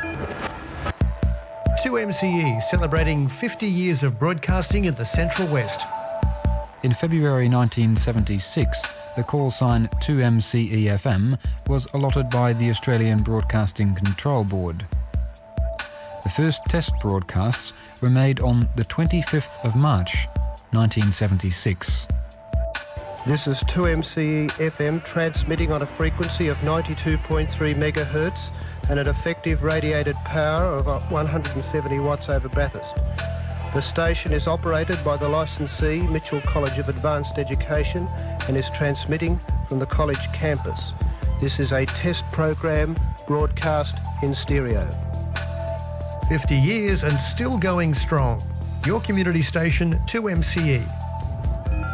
2MCE celebrating 50 years of broadcasting in the Central West. In February 1976, the call sign 2MCE-FM was allotted by the Australian Broadcasting Control Board. The first test broadcasts were made on the 25th of March, 1976. This is 2MCE-FM transmitting on a frequency of 92.3 megahertz and an effective radiated power of 170 watts over Bathurst. The station is operated by the licensee Mitchell College of Advanced Education and is transmitting from the college campus. This is a test program broadcast in stereo. 50 years and still going strong. Your community station 2MCE.